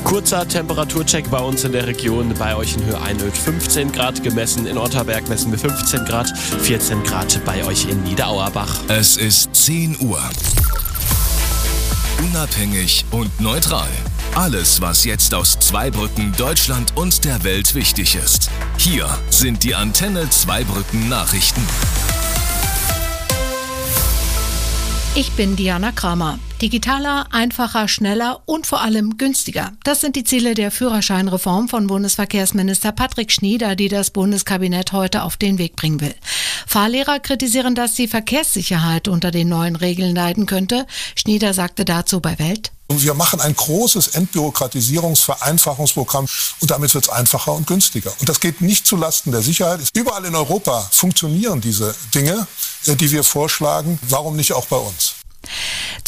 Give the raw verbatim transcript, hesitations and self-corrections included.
Kurzer Temperaturcheck bei uns in der Region. Bei euch in Höhe Einöd fünfzehn Grad gemessen. In Otterberg messen wir fünfzehn Grad. vierzehn Grad bei euch in Niederauerbach. Es ist zehn Uhr. Unabhängig und neutral. Alles, was jetzt aus Zweibrücken, Deutschland und der Welt wichtig ist. Hier sind die Antenne Zweibrücken Nachrichten. Ich bin Diana Kramer. Digitaler, einfacher, schneller und vor allem günstiger. Das sind die Ziele der Führerscheinreform von Bundesverkehrsminister Patrick Schnieder, die das Bundeskabinett heute auf den Weg bringen will. Fahrlehrer kritisieren, dass die Verkehrssicherheit unter den neuen Regeln leiden könnte. Schnieder sagte dazu bei Welt: Und wir machen ein großes Entbürokratisierungs-, Vereinfachungsprogramm und damit wird es einfacher und günstiger. Und das geht nicht zulasten der Sicherheit. Überall in Europa funktionieren diese Dinge, die wir vorschlagen. Warum nicht auch bei uns?